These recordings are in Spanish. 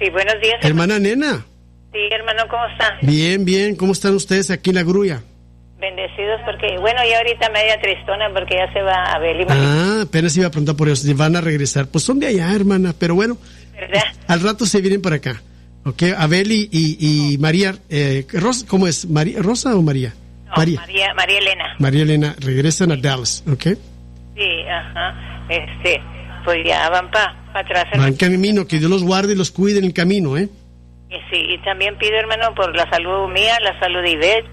Sí, buenos días. Hermana Nena. Sí, hermano, ¿cómo está? Bien, bien. ¿Cómo están ustedes aquí en la grulla? Bendecidos porque, bueno, ya ahorita media tristona porque ya se va a ver. Apenas iba a preguntar por ellos. Van a regresar. Pues son de allá, hermana. Pero bueno, ¿verdad? Al rato se vienen para acá. ¿Ok? Abel y María. Rosa, ¿cómo es? ¿Rosa o María? No, María Elena. María Elena regresan a Dallas. ¿Ok? Sí, ajá. Pues ya van para atrás. Van en camino. Que Dios los guarde y los cuide en el camino, ¿eh? Sí, y también pido, hermano, por la salud mía, la salud de Ivette,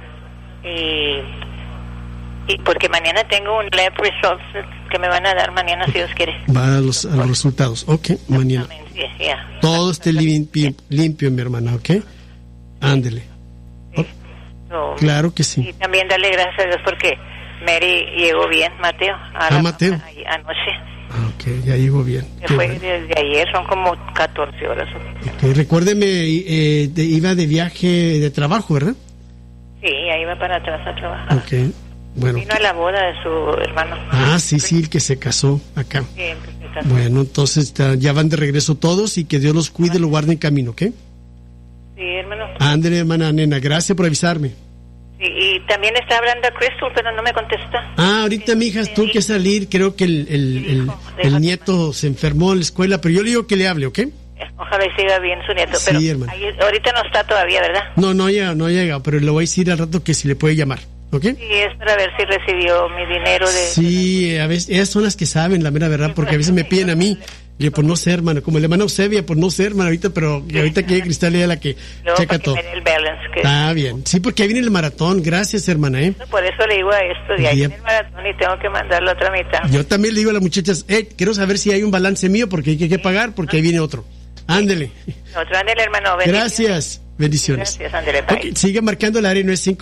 y porque mañana tengo un lab results que me van a dar mañana, si Dios quiere. Va a los resultados, ok, mañana. Yeah. Todo esté limpio, mi hermana, ok. Ándele. Sí. Claro que sí. Y también darle gracias a Dios porque Mary llegó bien, Mateo. Mateo. Anoche. Ok, ya llegó bien. Fue desde ayer, son como 14 horas. Okay. Recuérdeme, iba de viaje de trabajo, ¿verdad? Sí, ahí iba para atrás a trabajar. Ok, bueno. Vino a la boda de su hermano. Sí, el que se casó acá. Sí, el que se casó. Bueno, entonces ya van de regreso todos y que Dios los cuide y los guarde en camino, ¿ok? Sí, hermano. Ándale, hermana Nena, gracias por avisarme. Sí, y también está hablando a Crystal, pero no me contesta. Ahorita, mija, tuvo que salir. Creo que el nieto se enfermó en la escuela, pero yo le digo que le hable, ¿ok? Ojalá y siga bien su nieto. Sí, pero hermano. Ahorita no está todavía, ¿verdad? No llega, pero le voy a decir al rato que si le puede llamar, ¿ok? Sí, es para ver si recibió mi dinero de... Sí, a veces, ellas son las que saben la mera verdad, porque a veces me piden a mí. Y por no ser, hermano, como la hermana Eusebia, por no ser, hermano, ahorita, pero ahorita que Cristal es la que checa todo. Está bien. Sí, porque ahí viene el maratón. Gracias, hermana, Por eso le digo a esto, de ahí viene el maratón y tengo que mandar la otra mitad. Yo también le digo a las muchachas, quiero saber si hay un balance mío, porque hay que pagar, porque ahí viene otro. Ándele. Ándele, hermano. Gracias. Bendiciones. Gracias, ándele, bye. Okay, sigue marcando el área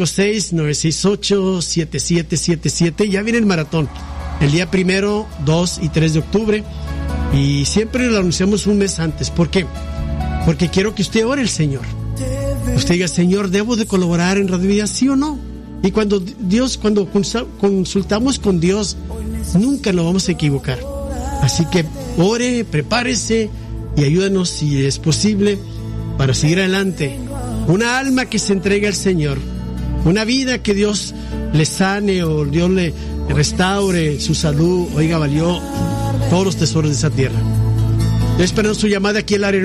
956-968-7777. Ya viene el maratón. El día 1, 2 y 3 de octubre. Y siempre lo anunciamos un mes antes. ¿Por qué? Porque quiero que usted ore al Señor. Usted diga, Señor, ¿debo de colaborar en Radio Vida, sí o no? Y cuando consultamos con Dios, nunca nos vamos a equivocar. Así que ore, prepárese y ayúdanos si es posible para seguir adelante. Una alma que se entregue al Señor. Una vida que Dios le sane o Dios le restaure su salud. Oiga, valió todos los tesoros de esa tierra. Yo espero su llamada aquí al área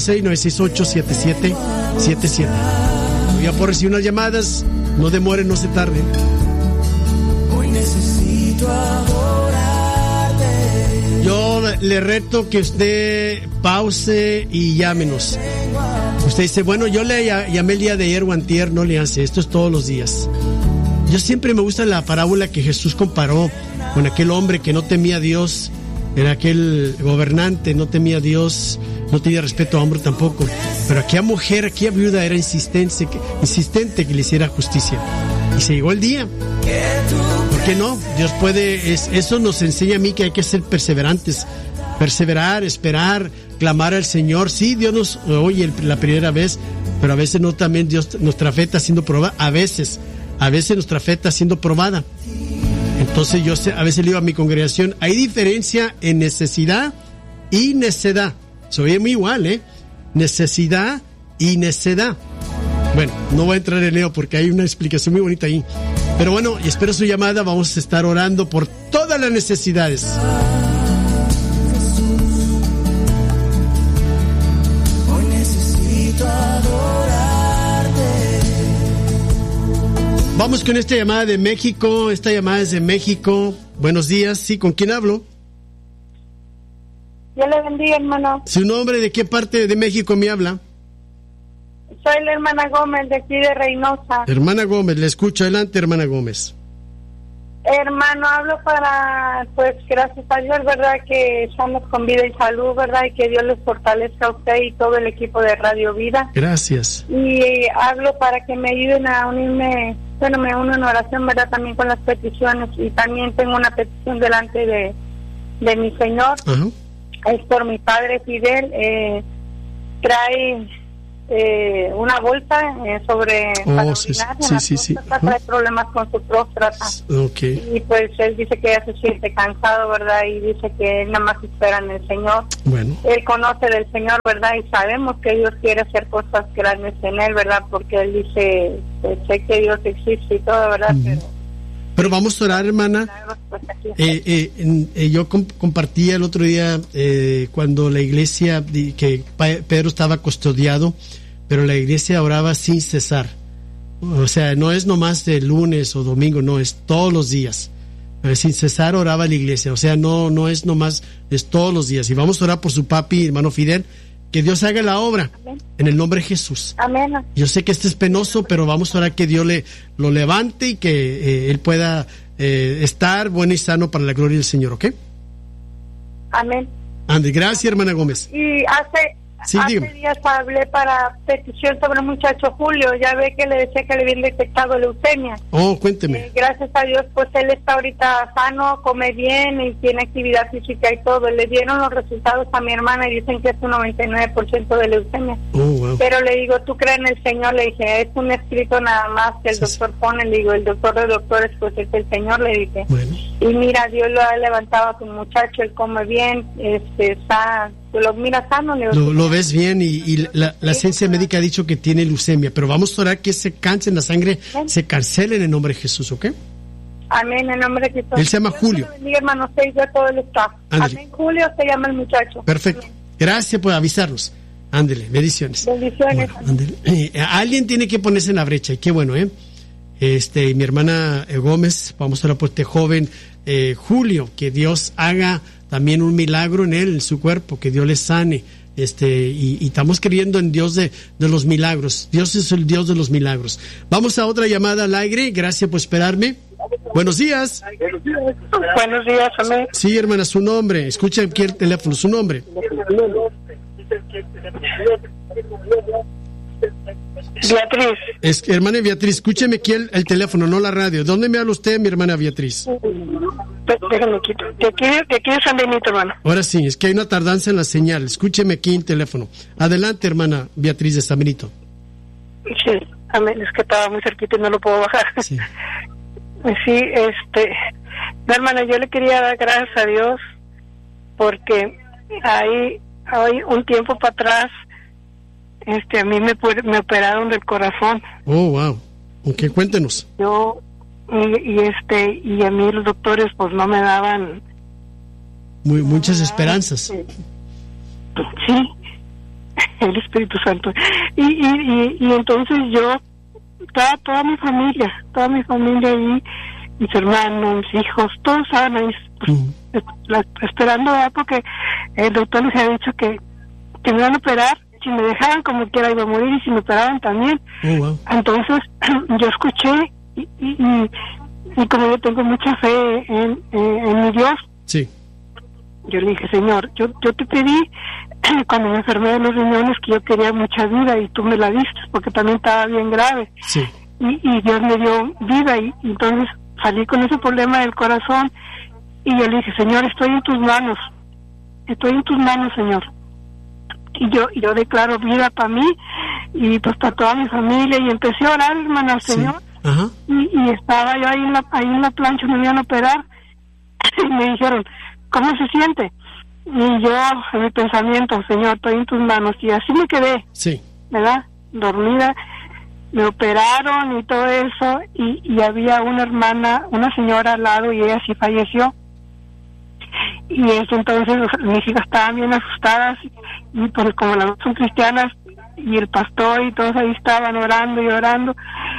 956-968-7777. Ya por recibir unas llamadas, no demoren, no se tarden. Hoy necesito adorarte. Yo le reto que usted pause y llámenos. Usted dice, bueno, yo le llamé el día de ayer o antier, no le hace, esto es todos los días. Yo siempre me gusta la parábola que Jesús comparó con aquel hombre que no temía a Dios. Era aquel gobernante, no temía a Dios, no tenía respeto a hombre tampoco. Pero aquella mujer, aquella viuda era insistente que le hiciera justicia. Y se llegó el día. ¿Por qué no? Dios puede, eso nos enseña a mí que hay que ser perseverantes. Perseverar, esperar, clamar al Señor. Sí, Dios nos oye la primera vez, pero a veces no también Dios, nuestra fe está siendo probada. A veces nuestra fe está siendo probada. Entonces yo a veces le digo a mi congregación, hay diferencia en necesidad y necedad. Se oye muy igual, necesidad y necedad. Bueno, no voy a entrar en ello porque hay una explicación muy bonita ahí. Pero bueno, espero su llamada, vamos a estar orando por todas las necesidades. Hoy necesito adorarte. Vamos con esta llamada de México. Esta llamada es de México. Buenos días. Sí, ¿con quién hablo? Dios le bendiga, hermano. ¿Su nombre de qué parte de México me habla? Soy la hermana Gómez de aquí de Reynosa. Hermana Gómez, le escucho. Adelante, hermana Gómez. Hermano, hablo para, pues gracias a Dios, ¿verdad? Que estamos con vida y salud, ¿verdad? Y que Dios les fortalezca a usted y todo el equipo de Radio Vida. Gracias. Y hablo para que me ayuden a unirme, bueno, me uno en oración, ¿verdad? También con las peticiones. Y también tengo una petición delante de mi Señor. Ajá. Es por mi padre Fidel. Trae una bolsa sobre para sí, orinar, sí. trae problemas con su próstata. Okay. Y pues él dice que ya se siente cansado, ¿verdad? Y dice que él nada más espera en el Señor. Bueno. Él conoce del Señor, ¿verdad? Y sabemos que Dios quiere hacer cosas grandes en él, ¿verdad? Porque él dice, pues, sé que Dios existe y todo, ¿verdad? Pero vamos a orar, hermana. Yo compartía el otro día cuando la iglesia, que Pedro estaba custodiado, pero la iglesia oraba sin cesar. O sea, no es nomás de lunes o domingo, no, es todos los días. Sin cesar oraba la iglesia. O sea, no es nomás, es todos los días. Y vamos a orar por su papi, hermano Fidel, que Dios haga la obra. Amén. En el nombre de Jesús. Amén. Yo sé que es penoso, pero vamos a orar que Dios lo levante y que él pueda estar bueno y sano para la gloria del Señor, ¿ok? Amén. Andy, gracias, hermana Gómez. Y hace días hablé para petición sobre el muchacho Julio. Ya ve que le decía que le habían detectado leucemia. Oh, cuénteme. Gracias a Dios, pues él está ahorita sano, come bien y tiene actividad física y todo. Le dieron los resultados a mi hermana y dicen que es un 99% de leucemia. Oh, wow. Pero le digo, ¿tú crees en el Señor? Le dije, es un escrito nada más que el doctor pone. Le digo, el doctor de doctores, pues es el Señor, le dije. Bueno. Y mira, Dios lo ha levantado a tu muchacho, él come bien, está... Lo mira sano, lo ves bien y la ciencia médica ha dicho que tiene leucemia, pero vamos a orar que ese cáncer en la sangre se cancele en el nombre de Jesús, ¿ok? Amén, en el nombre de Jesús. Él se llama Julio. Mi hermano, se yo todo el staff. Amén, Julio se llama el muchacho. Perfecto. Amén. Gracias por avisarnos. Ándele, bendiciones. Bendiciones. Bueno, alguien tiene que ponerse en la brecha y qué bueno, ¿eh? Mi hermana Gómez, vamos a orar por este joven Julio, que Dios haga también un milagro en él, en su cuerpo, que Dios le sane, y estamos creyendo en Dios de los milagros. Dios es el Dios de los milagros. Vamos a otra llamada al aire. Gracias por esperarme. Buenos días. Buenos días, amén. Sí, hermana, su nombre. Escucha aquí el teléfono, su nombre. Beatriz. Hermana Beatriz, escúcheme aquí el teléfono, no la radio. ¿Dónde me habla usted, mi hermana Beatriz? Déjame quito. De aquí de San Benito, hermano. Ahora sí, es que hay una tardanza en la señal. Escúcheme aquí en teléfono. Adelante, hermana Beatriz de San Benito. Sí, amén. Es que estaba muy cerquita y no lo puedo bajar. Sí. Sí, no, hermana, yo le quería dar gracias a Dios porque hay un tiempo para atrás a mí me operaron del corazón. Oh, wow. Ok, cuéntenos. Yo y a mí los doctores pues no me daban muchas esperanzas. Sí, el Espíritu Santo. Y entonces yo, toda mi familia ahí, mis hermanos, mis hijos, todos estaban ahí esperando, ¿verdad? Porque el doctor les había dicho que me iban a operar. Si me dejaban como quiera iba a morir, y si me operaban también. Oh, wow. Entonces yo escuché y como yo tengo mucha fe en mi Dios, sí, yo le dije, Señor, yo te pedí cuando me enfermé de los riñones que yo quería mucha vida y tú me la diste porque también estaba bien grave. Sí. Y Dios me dio vida y entonces salí con ese problema del corazón y yo le dije, Señor, estoy en tus manos, Señor. Y yo declaro vida para mí y pues para toda mi familia y empecé a orar, hermano, al Señor. Ajá. Y estaba yo ahí en la plancha, me iban a operar y me dijeron, ¿cómo se siente? Y yo en mi pensamiento, Señor, estoy en tus manos, y así me quedé, sí, ¿verdad? Dormida, me operaron y todo eso, y había una señora al lado y ella sí falleció. Y eso, entonces mis hijas estaban bien asustadas y pues como las dos son cristianas y el pastor y todos ahí estaban orando y orando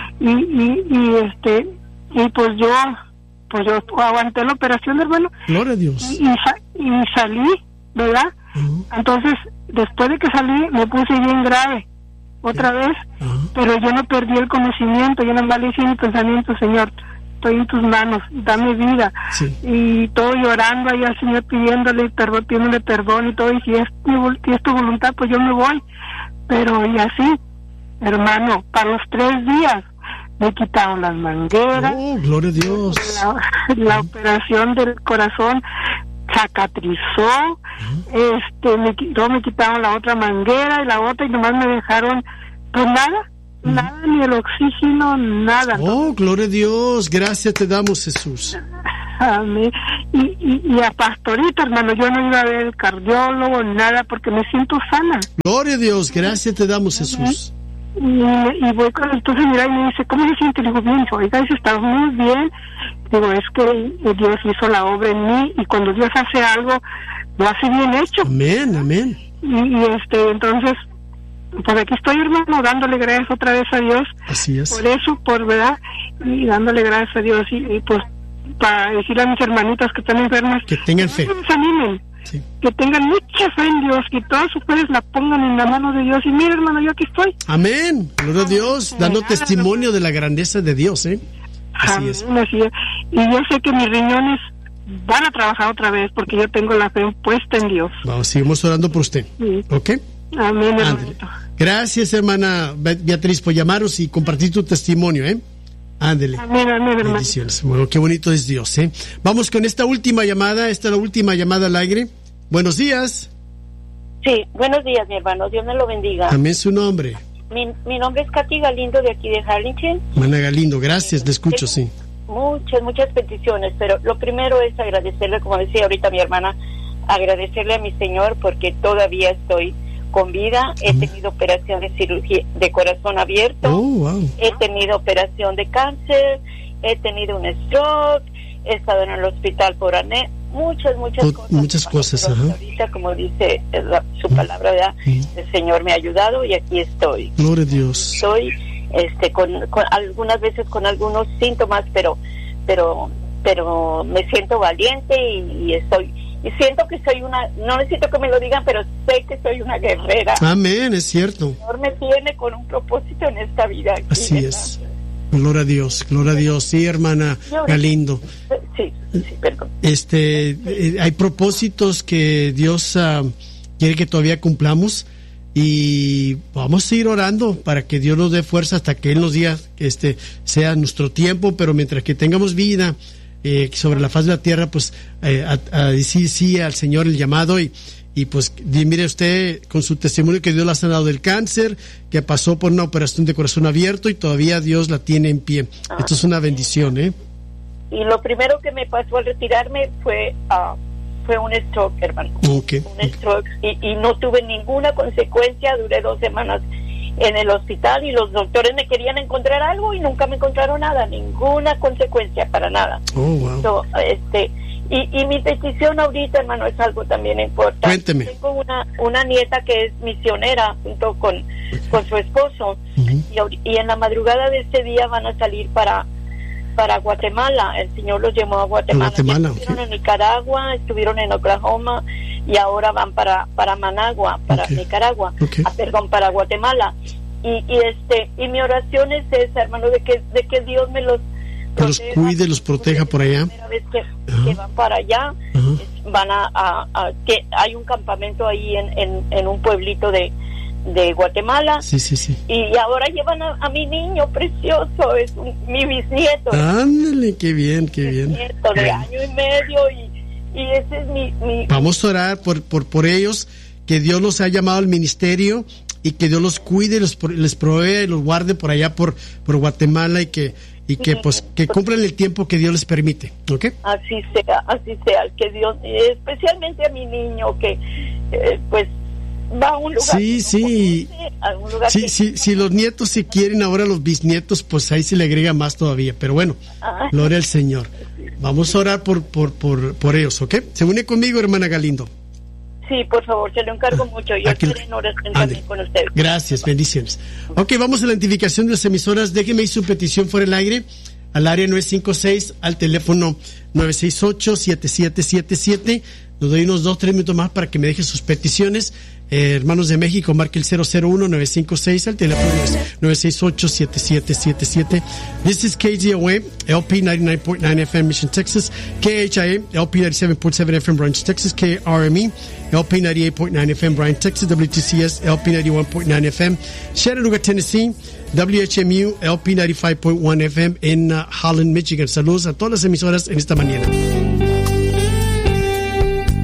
y pues yo aguanté la operación, hermano. Gloria a Dios. Y salí, ¿verdad? Uh-huh. Entonces después de que salí me puse bien grave otra vez, uh-huh, pero yo no perdí el conocimiento, yo nomás le hice mi pensamiento, Señor, estoy en tus manos, dame vida. Sí. Y todo llorando ahí al Señor pidiéndole perdón y todo, y si es tu voluntad, pues yo me voy. Pero y así, hermano, para los 3 días me quitaron las mangueras. Oh, gloria a Dios. La operación del corazón, cacatrizó, me quitaron la otra manguera y la otra y nomás me dejaron, pues nada, ni el oxígeno, nada. Oh, gloria a Dios, gracias te damos, Jesús. Amén. Y a pastorita, hermano, yo no iba a ver el cardiólogo, nada, porque me siento sana. Gloria a Dios, gracias te damos, Jesús. Y voy con el señora y me dice, ¿cómo se siente? Le digo, bien, oiga, dice, está muy bien. Digo, es que Dios hizo la obra en mí y cuando Dios hace algo, lo hace bien hecho. Amén, amén. Y entonces, pues aquí estoy, hermano, dándole gracias otra vez a Dios. Así es. Por eso, por verdad, y dándole gracias a Dios y pues para decirle a mis hermanitas que están enfermas, que tengan fe. No se desanimen. Sí. Que tengan mucha fe en Dios, que todas sus fuerzas la pongan en la mano de Dios. Y mira, hermano, yo aquí estoy. Amén. Gloria a Dios, dando testimonio de la grandeza de Dios, ¿eh? Así amén, es. Así es. Y yo sé que mis riñones van a trabajar otra vez porque yo tengo la fe puesta en Dios. Vamos, seguimos orando por usted. Sí. ¿Ok? Amén, hermanito. Gracias, hermana Beatriz, por llamarnos y compartir tu testimonio, ¿eh? Ándele. Amén, hermano. Bendiciones. Bueno, qué bonito es Dios, ¿eh? Vamos con esta última llamada. Esta es la última llamada al aire. Buenos días. Sí, buenos días, mi hermano. Dios me lo bendiga. Amén, su nombre. Mi nombre es Katy Galindo, de aquí de Harlingen. Hermana Galindo, gracias, le escucho, sí. Muchas peticiones, pero lo primero es agradecerle, como decía ahorita mi hermana, agradecerle a mi Señor porque todavía estoy con vida. He tenido operación de cirugía de corazón abierto. Oh, wow. He tenido operación de cáncer, he tenido un stroke, he estado en el hospital por muchas cosas. Muchas cosas, ajá. Ahorita, como dice su palabra, ¿verdad? El Señor me ha ayudado y aquí estoy. Gloria a Dios. Estoy con algunas veces con algunos síntomas, pero me siento valiente y siento que soy no necesito que me lo digan, pero sé que soy una guerrera. Amén, es cierto. El Señor me tiene con un propósito en esta vida. Así es. Gloria a Dios, gloria a Dios. Sí, hermana Galindo. Sí, perdón. Hay propósitos que Dios quiere que todavía cumplamos y vamos a ir orando para que Dios nos dé fuerza hasta que Él nos diga que sea nuestro tiempo, pero mientras que tengamos vida sobre la faz de la tierra, pues a decir sí al Señor el llamado y pues mire usted con su testimonio que Dios la ha sanado del cáncer, que pasó por una operación de corazón abierto y todavía Dios la tiene en pie. Esto es una bendición, ¿eh? Y lo primero que me pasó al retirarme fue un stroke, hermano. Okay. Un stroke y no tuve ninguna consecuencia. Duré 2 semanas en el hospital y los doctores me querían encontrar algo y nunca me encontraron nada, ninguna consecuencia para nada. Oh, wow. Y mi petición ahorita, hermano, es algo también importante. Cuénteme. Tengo una nieta que es misionera junto con su esposo. Uh-huh. Y en la madrugada de ese día van a salir para Guatemala. El Señor los llevó a Guatemala. Estuvieron en Nicaragua, estuvieron en Oklahoma y ahora van para Managua, para Nicaragua. Para Guatemala. Y mi oración es esa, hermano, de que Dios me los cuide, los proteja por allá. La primera vez que van para allá, van que hay un campamento ahí en un pueblito de Guatemala. Sí. Y ahora llevan a mi niño precioso, es mi bisnieto. Ándale, qué bien. Bisnieto de año y medio y ese es mi... Vamos a orar por ellos, que Dios los ha llamado al ministerio y que Dios los cuide, les provee y los guarde por allá por Guatemala y que cumplan el tiempo que Dios les permite, ¿ok? Así sea, que Dios, especialmente a mi niño que pues va a un lugar. Sí. Si los nietos se quieren, ahora los bisnietos, pues ahí se le agrega más todavía, pero bueno, gloria al Señor. Vamos a orar por ellos, ¿ok? Se une conmigo, hermana Galindo. Sí, por favor, se lo encargo mucho. Yo estaré en oración también con usted. Gracias, bendiciones. Ok, vamos a la identificación de las emisoras. Déjeme ir su petición fuera del aire al área 956, al teléfono 968-7777. Nos doy unos 2-3 minutos más para que me dejen sus peticiones. Hermanos de México, marque el 001-956 al teléfono 968-7777. This is KGOA, LP 99.9 FM, Mission, Texas. KHIA, LP 97.7 FM, Branch, Texas. KRME, LP 98.9 FM, Bryan, Texas. WTCS, LP 91.9 FM, Chattanooga, Tennessee. WHMU, LP 95.1 FM en Holland, Michigan. Saludos a todas las emisoras en esta mañana.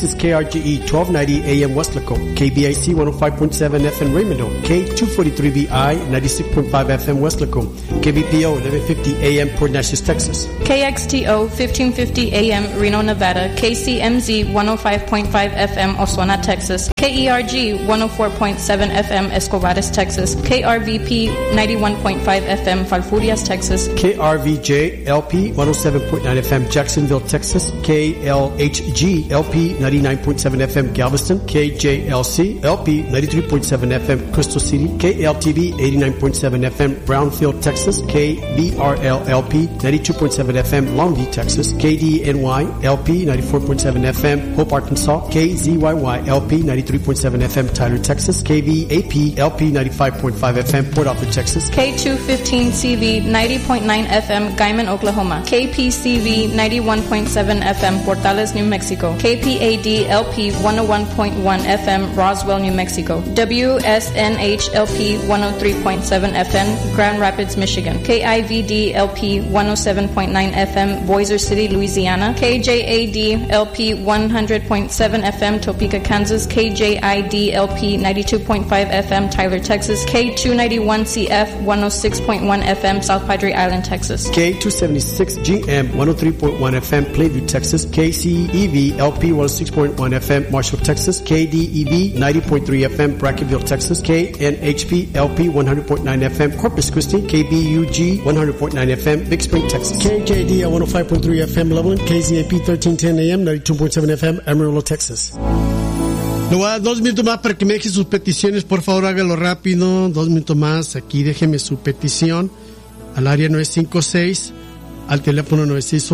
This is KRGE 1290 AM Westlaco, KBIC 105.7 FM Raymond, K243BI 96.5 FM Westlaco, KBPO 1150 AM Port Neches, Texas, KXTO 1550 AM Reno, Nevada, KCMZ 105.5 FM Osuna, Texas, KERG 104.7 FM Escobares, Texas, KRVP 91.5 FM Falfurrias, Texas, KRVJ LP 107.9 FM Jacksonville, Texas, KLHG LP 99.7 FM Galveston, KJLC LP 93.7 FM Crystal City, KLTV 89.7 FM Brownfield, Texas, KBRL LP 92.7 FM Longview, Texas, KDNY LP 94.7 FM Hope, Arkansas, KZYY LP 93.7 FM Tyler, Texas, KVAP LP 95.5 FM Port Arthur, Texas, K215CV 90.9 FM Guyman, Oklahoma, KPCV 91.7 FM Portales, New Mexico, KPAD LP 101.1 FM Roswell, New Mexico, WSNH LP 103.7 FM Grand Rapids, Michigan, KIVD LP 107.9 FM Boiser City, Louisiana, KJAD LP 100.7 FM Topeka, Kansas, KJID LP 92.5 FM Tyler, Texas, K291CF 106.1 FM South Padre Island, Texas, K276GM 103.1 FM Plainview, Texas, KCEV LP 106.1 FM Marshall, Texas, KDEV 90.3 FM Brackenville, Texas, KNHP LP 100.9 FM Corpus Christi, KBUG 100.9 FM Big Spring, Texas, KJD 105.3 FM Loveland, KZAP 1310 AM 92.7 FM Amarillo, Texas. Le voy a dar 2 minutos más para que me deje sus peticiones. Por favor, hágalo rápido. 2 minutos más. Aquí déjeme su petición al área 956, al teléfono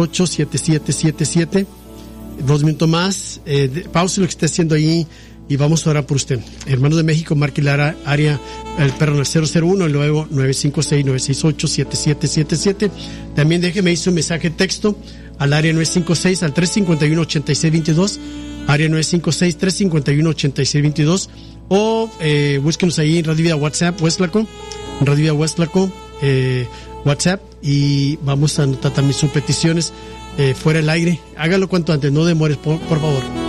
968-7777. 2 minutos más. Pause lo que esté haciendo ahí y vamos a orar por usted. Hermanos de México, marque la área, el 001 y luego 956-968-7777. También déjeme ahí su mensaje de texto al área 956 al 351-8622. Área 956-351-8622 o búsquenos ahí en Radio Vida WhatsApp, Westlaco, Radio Vida Westlaco, WhatsApp, y vamos a anotar también sus peticiones fuera del aire. Hágalo cuanto antes, no demores, por favor.